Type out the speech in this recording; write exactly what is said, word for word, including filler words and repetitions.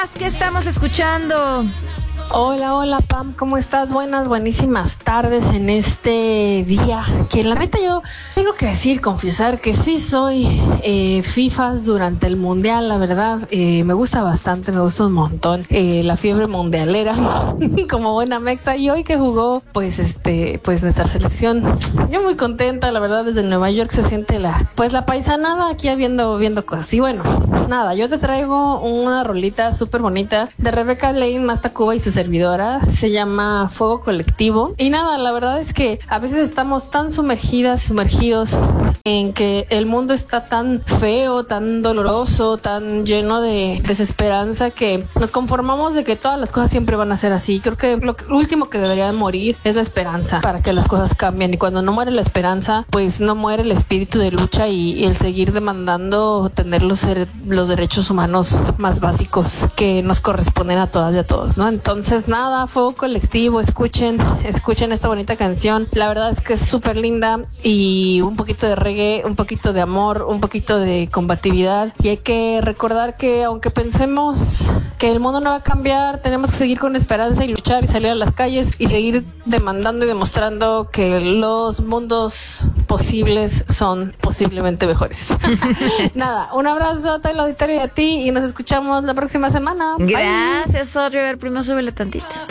¿Qué estamos escuchando? Hola, hola Pam, ¿cómo estás? Buenas, buenísimas tardes en este día. Que la neta yo tengo que decir, confesar que sí soy eh, FIFAs durante el mundial, la verdad. Eh, me gusta bastante, me gusta un montón eh, la fiebre mundialera como buena mexa. Y hoy que jugó, pues este, pues nuestra selección, yo muy contenta, la verdad. Desde Nueva York se siente la, pues la paisanada aquí viendo, viendo cosas. Y bueno, nada, yo te traigo una rolita súper bonita de Rebeca Lane, Masta Cuba y sus servidora, se llama Fuego Colectivo. Y nada, la verdad es que a veces estamos tan sumergidas, sumergidos en que el mundo está tan feo, tan doloroso, tan lleno de desesperanza que nos conformamos de que todas las cosas siempre van a ser así. Creo que lo, lo último que debería de morir es la esperanza para que las cosas cambien, y cuando no muere la esperanza, pues no muere el espíritu de lucha y, y el seguir demandando tener los, los derechos humanos más básicos que nos corresponden a todas y a todos, ¿no? Entonces Entonces nada, Fuego Colectivo, escuchen, escuchen esta bonita canción. La verdad es que es súper linda y un poquito de reggae, un poquito de amor, un poquito de combatividad. Y hay que recordar que aunque pensemos que el mundo no va a cambiar, tenemos que seguir con esperanza y luchar y salir a las calles y seguir demandando y demostrando que los mundos posibles son posiblemente mejores. Nada, un abrazo a todo el auditorio y a ti, y nos escuchamos la próxima semana. Gracias, Audrey. A ver, primo, súbele tantito.